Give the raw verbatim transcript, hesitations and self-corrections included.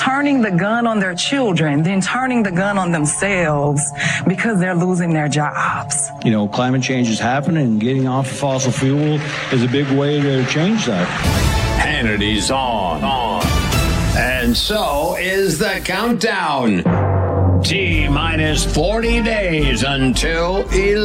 turning the gun on their children, then turning the gun on themselves because they're losing their jobs. You know, climate change is happening, and getting off of fossil fuel is a big way to change that. Hannity's on. on. And so is the countdown. T minus forty days until eleven.